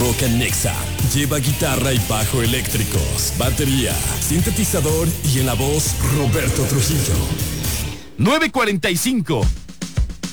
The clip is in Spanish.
Rock and Nexa. Lleva guitarra y bajo eléctricos, batería, sintetizador y en la voz Roberto Trujillo. 9:45.